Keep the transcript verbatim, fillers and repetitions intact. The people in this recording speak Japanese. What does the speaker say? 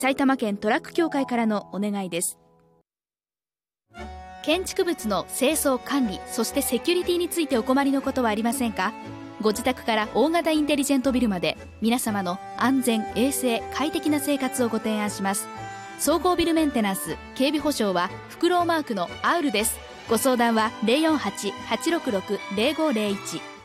埼玉県トラック協会からのお願いです。建築物の清掃管理、そしてセキュリティについてお困りのことはありませんか？ご自宅から大型インテリジェントビルまで、皆様の安全衛生快適な生活をご提案します。総合ビルメンテナンス警備保障はフクロウマークのアウルです。ご相談は ゼロよんはち はちろくろく ゼロごゼロいち